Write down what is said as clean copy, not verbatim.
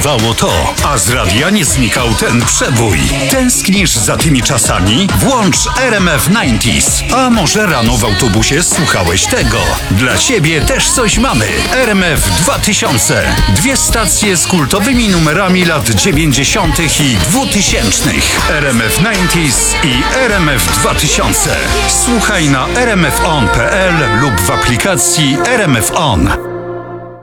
bywało to, a z radia nie znikał ten przebój. Tęsknisz za tymi czasami? Włącz RMF 90s. A może rano w autobusie słuchałeś tego? Dla ciebie też coś mamy. RMF 2000. Dwie stacje z kultowymi numerami lat 90. i 2000. RMF 90s i RMF 2000. Słuchaj na rmfon.pl lub w aplikacji RMF On.